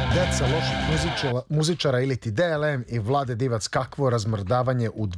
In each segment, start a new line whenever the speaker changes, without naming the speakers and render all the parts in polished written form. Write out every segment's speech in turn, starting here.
Deca loših muzičara ili ti DLM i Vlade Divac, kakvo razmrdavanje u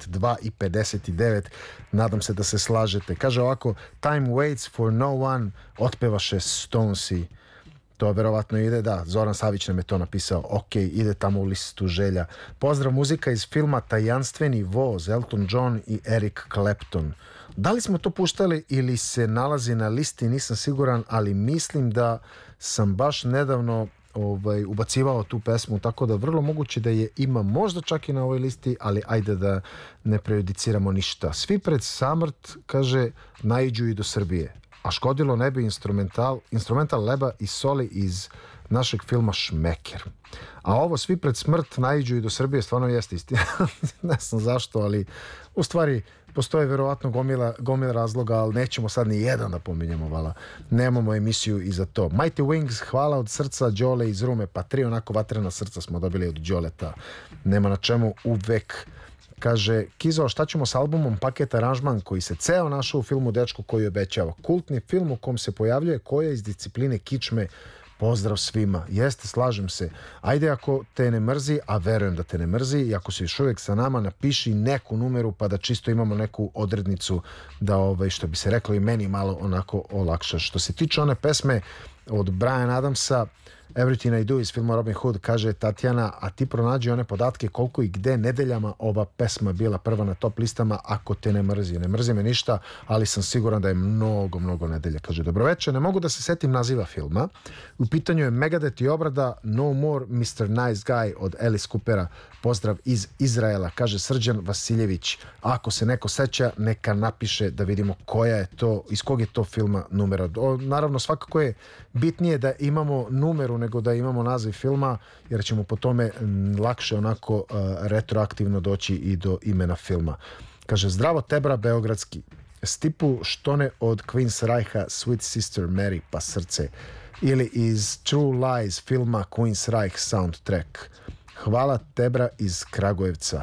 22:59. Nadam se da se slažete. Kaže ovako, Time waits for no one, otpevaše Stonesi. To verovatno ide, da, Zoran Savić nam je to napisao. Ok, ide tamo u listu želja. Pozdrav, muzika iz filma Tajanstveni voz, Elton John i Eric Clapton. Da li smo to puštali ili se nalazi na listi, nisam siguran, ali mislim da sam baš nedavno ubacivao tu pesmu, tako da vrlo moguće da je ima možda čak i na ovoj listi, ali ajde da ne prejudiciramo ništa. Svi pred samrt, kaže, naiđu i do Srbije. A škodilo ne bi instrumental leba i soli iz našeg filma Šmeker. A ovo svi pred smrt naiđu i do Srbije stvarno jeste istina. Ne znam zašto, ali u stvari postoje verovatno gomila razloga, ali nećemo sad ni jedan da pominjemo, vala. Nemamo emisiju i za to. Mighty Wings, hvala od srca, Đole iz Rume, pa 3 onako vatrena srca smo dobili od Đoleta. Nema na čemu uvek. Kaže, Kizo, šta ćemo s albumom Paket aranžman koji se ceo našao u filmu Dečko koji obećava? Kultni film u kom se pojavljuje koja iz discipline kičme. Pozdrav svima. Jeste, slažem se. Ajde, ako te ne mrzi, a verujem da te ne mrzi, i ako si još uvijek sa nama, napiši neku numeru pa da čisto imamo neku odrednicu da, što bi se reklo, i meni malo onako olakša. Što se tiče one pesme od Bryan Adamsa, Everything I Do iz filma Robin Hood, kaže Tatjana, a ti pronađi one podatke koliko i gde nedeljama ova pesma bila prva na top listama, ako te ne mrzi. Ne mrzi me ništa, ali sam siguran da je mnogo nedelja. Kaže, dobroveče, ne mogu da se setim naziva filma. U pitanju je Megadeth i obrada No More Mr. Nice Guy od Alice Coopera. Pozdrav iz Izraela, kaže Srđan Vasiljević. Ako se neko seća, neka napiše da vidimo koja je to, iz kog je to filma numera. Naravno, svakako je bitnije da imamo numeru nego da imamo naziv filma, jer ćemo po tome lakše onako retroaktivno doći i do imena filma. Kaže, zdravo Tebra Beogradski. Stipu Štone od Queen's Reicha, Sweet Sister Mary, pa srce. Ili iz True Lies filma Queen's Reich soundtrack. Hvala Tebra iz Kragujevca.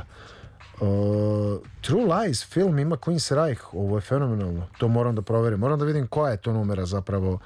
True Lies film ima Queen's Reich, ovo je fenomenalno. To moram da proverim. Moram da vidim koja je to numera zapravo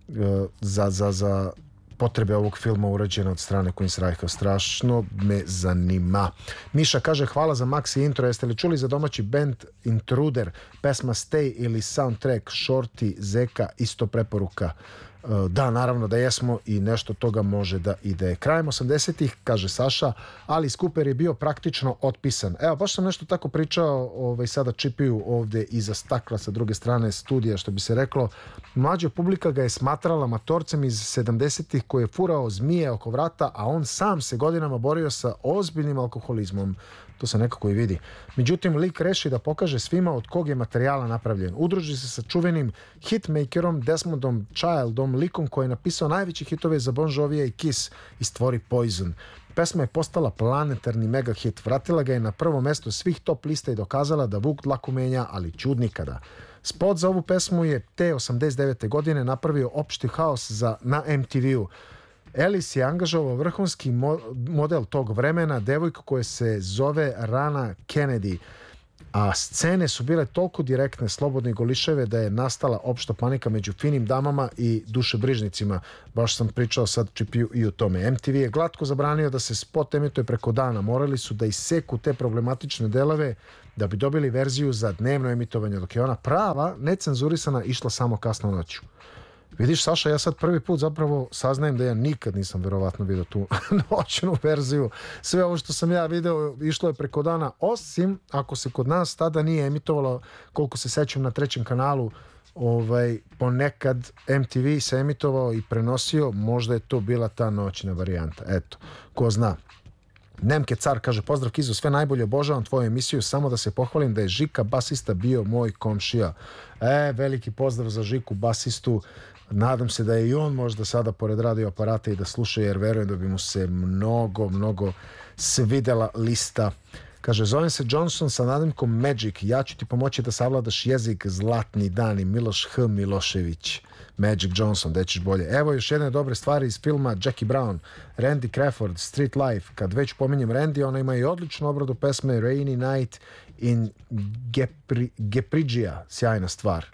za potrebe ovog filma urađena od strane Queen's Reicha. Strašno me zanima. Miša kaže, hvala za Maxi intro. Jeste li čuli za domaći band Intruder, pesma Stay ili soundtrack Shorty, Zeka, isto preporuka? Da, naravno da jesmo i nešto toga može da ide. Krajem 80-ih, kaže Saša, Alice Cooper je bio praktično otpisan. Evo, baš sam nešto tako pričao sada čipiju ovde iza stakla sa druge strane studija, što bi se reklo. Mlađa publika ga je smatrala matorcem iz 70-ih koji je furao zmije oko vrata, a on sam se godinama borio sa ozbiljnim alkoholizmom. To se nekako i vidi. Međutim, lik reši da pokaže svima od kog je materijala napravljen. Udruži se sa čuvenim hitmakerom Desmondom Childom, likom koji je napisao najveće hitove za Bon Jovija i Kiss i stvori Poison. Pesma je postala planetarni mega hit. Vratila ga je na prvo mesto svih top lista i dokazala da vuk dlaku menja, ali čud nikada. Spot za ovu pesmu je te 89. godine napravio opšti haos na MTV-u. Alice je angažovao vrhunski model tog vremena, devojku koja se zove Rana Kennedy, a scene su bile toliko direktne, slobodne i goliševe da je nastala opšta panika među finim damama i dušebrižnicima. Baš sam pričao sad čipiju i o tome. MTV je glatko zabranio da se spot emituje preko dana. Morali su da iseku te problematične delove da bi dobili verziju za dnevno emitovanje, dok je ona prava, necenzurisana, išla samo kasno noću. Vidiš, Saša, ja sad prvi put zapravo saznajem da ja nikad nisam verovatno vidio tu noćnu verziju. Sve ovo što sam ja video išlo je preko dana, osim ako se kod nas tada nije emitovalo, koliko se sećam, na trećem kanalu. Ponekad MTV se emitovao i prenosio, možda je to bila ta noćna varijanta. Eto, ko zna. Nemke Car kaže, pozdrav Kizo, sve najbolje, obožavam tvoju emisiju, samo da se pohvalim da je Žika basista bio moj komšija. Veliki pozdrav za Žiku basistu. Nadam se da je i on možda sada pored radio aparata i da sluša, jer verujem da bi mu se mnogo svidela lista. Kaže, zovem se Johnson sa nadimkom Magic, ja ću ti pomoći da savladaš jezik, zlatni dani, Miloš H. Milošević. Magic Johnson, da ćeš bolje. Evo još jedne dobre stvari iz filma Jackie Brown, Randy Crawford, Street Life. Kad već pominjem Randy, ona ima i odličnu obradu pesme Rainy Night in Geprigia, sjajna stvar.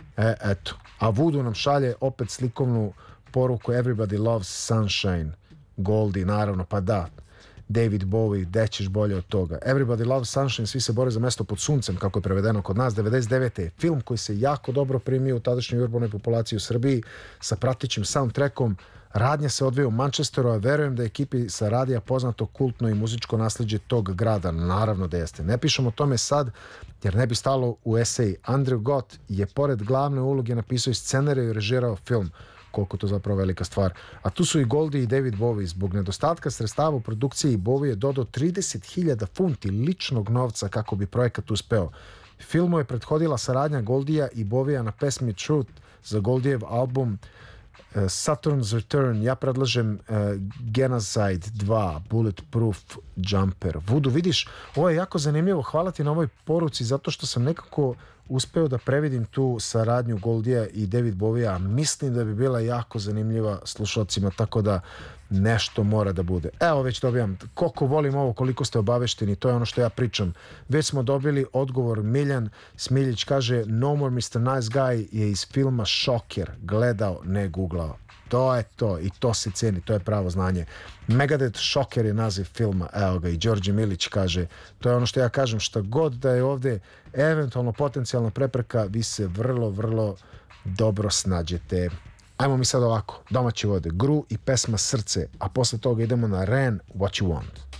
Eto. A Voodoo nam šalje opet slikovnu poruku Everybody Loves Sunshine. Goldie, naravno, pa da, David Bowie, dećeš bolje od toga. Everybody Loves Sunshine, svi se bore za mesto pod suncem, kako je prevedeno kod nas, 99. Film koji se jako dobro primio u tadašnjoj urbanoj populaciji u Srbiji sa pratećim soundtrackom. Radnje se odvija u Manchesteru, a verujem da je ekipi sa radija poznato kultno i muzičko nasleđe tog grada. Naravno da jeste. Ne pišem o tome sad, jer ne bi stalo u eseji. Andrew Gott je pored glavne uloge napisao i scenarij i režirao film. Koliko to zapravo velika stvar. A tu su i Goldie i David Bowie. Zbog nedostatka sredstava u produkciji Bowie je dodao 30.000 funti ličnog novca kako bi projekat uspeo. Filmu je prethodila saradnja Goldija i Bowie na pesmi Truth za Goldijev album Saturn's Return. Ja predlažem Genocide 2, Bulletproof Jumper. Vudu, vidiš, ovo je jako zanimljivo. Hvala ti na ovoj poruci zato što sam nekako uspeo da previdim tu saradnju Goldija i David Bowie-a. Mislim da bi bila jako zanimljiva slušalcima, tako da nešto mora da bude. Evo, već dobijam. Koliko volim ovo, koliko ste obavešteni, to je ono što ja pričam. Već smo dobili odgovor. Miljan Smiljić kaže No More Mr. Nice Guy je iz filma Šoker. Gledao, ne googlao. To je to i to se ceni, to je pravo znanje. Megadeth Šoker je naziv filma, evo ga, i Đorđe Milić kaže, to je ono što ja kažem, šta god da je ovde eventualno potencijalna prepreka, vi se vrlo, vrlo dobro snađete. Ajmo mi sad ovako, domaće vode, Gru i pesma Srce, a posle toga idemo na Ren, What You Want.